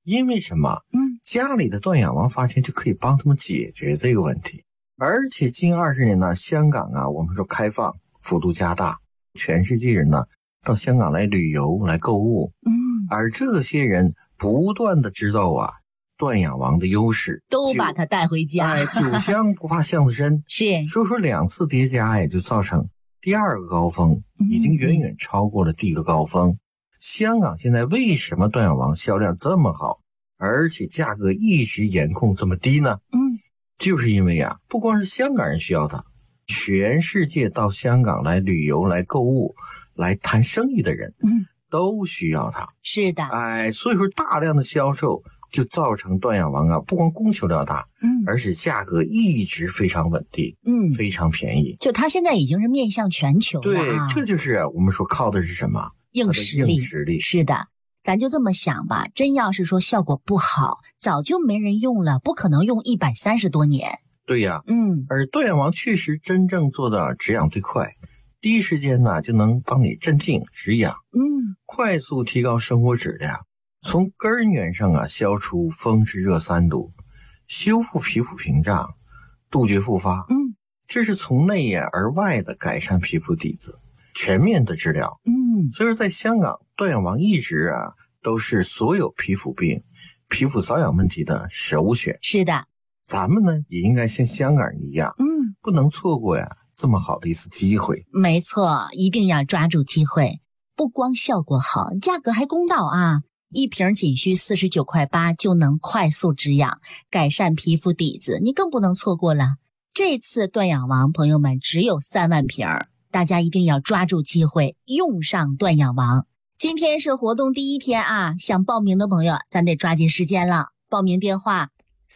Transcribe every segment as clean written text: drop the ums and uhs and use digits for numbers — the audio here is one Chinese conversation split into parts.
因为什么？家里的断氧王发现就可以帮他们解决这个问题。而且近20年呢，香港啊，我们说开放幅度加大，全世界人呢到香港来旅游来购物，而这些人不断的知道啊断氧王的优势， 都把它带回家。 酒香不怕巷子深， 是， 所以说2次叠加也就造成第2个高峰，已经远远超过了第一个高峰。香港现在为什么断氧王销量这么好，而且价格一直严控这么低呢？就是因为啊，不光是香港人需要它，全世界到香港来旅游来购物来谈生意的人都需要它。 是的， 所以说大量的销售就造成断氧王啊，不光供求量大，而且价格一直非常稳定，非常便宜。 就它现在已经是面向全球了。 对，这就是我们说靠的是什么？ 硬实力。是的，咱就这么想吧，真要是说效果不好，早就没人用了，不可能用130多年。 对呀，而断氧王确实真正做到止氧最快，第一时间呢就能帮你镇静止氧，快速提高生活质量，从根源上啊消除风湿热3毒，修复皮肤屏障，杜绝复发。这是从内而外的改善皮肤底子，全面的治疗。所以说在香港，断氧王一直啊都是所有皮肤病、皮肤瘙痒问题的首选。 是的， 咱们呢也应该像香港人一样，不能错过呀这么好的一次机会。 没错，一定要抓住机会。不光效果好，价格还公道啊！一瓶仅需49.8块就能快速止痒，改善皮肤底子，你更不能错过了。这次断氧王，朋友们只有3万瓶，大家一定要抓住机会，用上断氧王。今天是活动第1天啊，想报名的朋友，咱得抓紧时间了。报名电话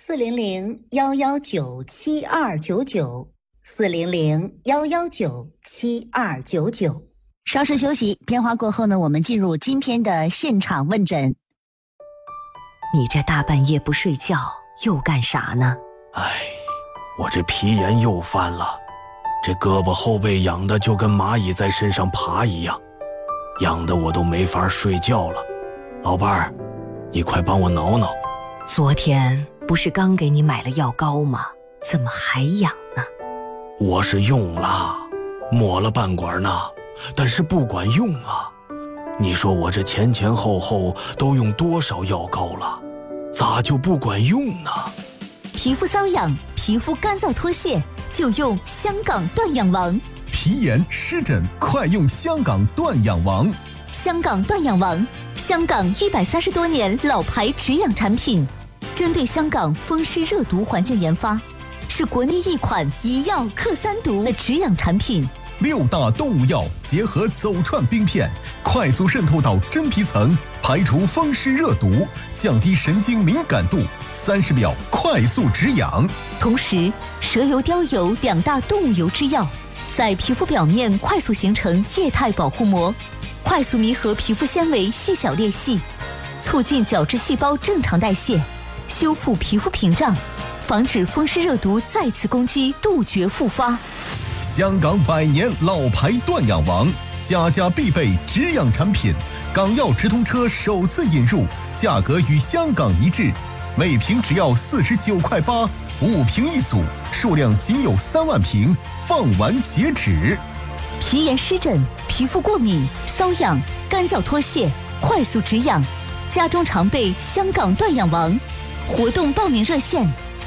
400-119-7299，400-119-7299。 稍事休息，片花过后呢，我们进入今天的现场问诊。 你这大半夜不睡觉又干啥呢？ 我这皮炎又犯了，这胳膊后背痒的就跟蚂蚁在身上爬一样，痒的我都没法睡觉了。老伴儿，你快帮我挠挠。 昨天不是刚给你买了药膏吗？怎么还痒呢？ 我是用了，抹了半管呢，但是不管用啊。你说我这前后后都用多少药膏了，咋就不管用呢？ 皮肤瘙痒、皮肤干燥脱屑，就用香港断氧王。 皮炎湿疹，快用香港断氧王。 香港断氧王，香港130多年老牌止痒产品，针对香港风湿热毒环境研发，是国内一款一药克3毒的止痒产品。 6大动物药结合走串冰片，快速渗透到真皮层，排除风湿热毒，降低神经敏感度，30秒快速止痒。 同时，蛇油、貂油2大动物油之药，在皮肤表面快速形成液态保护膜，快速弥合皮肤纤维细小裂隙，促进角质细胞正常代谢，修复皮肤屏障，防止风湿热毒再次攻击，杜绝复发。 香港100年老牌断氧王，家家必备止痒产品，港药直通车首次引入，价格与香港一致，每瓶只要49.8块，5瓶一组，数量仅有3万瓶，放完截止。 皮炎湿疹、皮肤过敏、瘙痒、干燥脱屑，快速止痒，家中常备香港断氧王。活动报名热线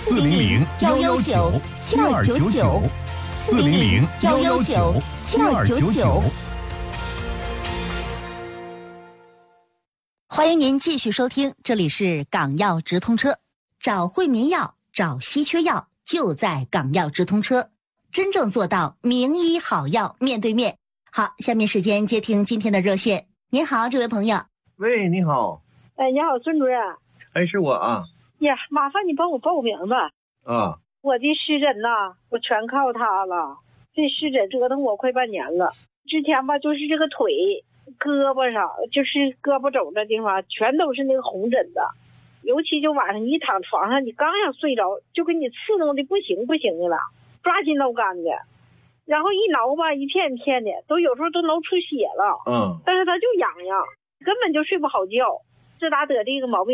400-119-7299，400-119-7299。 欢迎您继续收听，这里是港药直通车，找惠民药，找稀缺药，就在港药直通车，真正做到名医好药面对面。好，下面时间接听今天的热线。您好，这位朋友。 喂，你好。 你好，孙主任。 是我啊。 呀，麻烦你帮我报名吧。 啊。 我的湿疹呐，我全靠它了。这湿疹折腾我快半年了。之前吧，就是这个腿、胳膊上，就是胳膊肘这地方，全都是那个红疹子。尤其就晚上一躺床上，你刚要睡着，就给你刺痛的不行不行的了，抓心挠肝的。然后一挠吧，一片一片的，都有时候都挠出血了。但是它就痒痒，根本就睡不好觉。自打得这个毛病